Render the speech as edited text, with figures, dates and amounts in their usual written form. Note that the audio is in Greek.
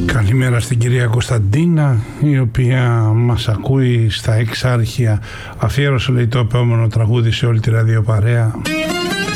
Καλημέρα στην κυρία Κωνσταντίνα, η οποία μας ακούει στα Εξάρχεια. Αφιέρωσε, λέει, το επόμενο τραγούδι σε όλη τη ραδιοπαρέα.